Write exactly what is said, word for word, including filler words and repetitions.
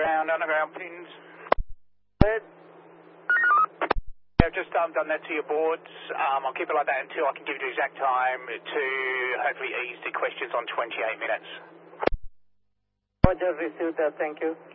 underground, underground pins. Good. Yeah, I've just um, done that to your boards. Um, I'll keep it like that until I can give you the exact time to hopefully ease the questions on twenty-eight minutes. Roger, received that. Thank you.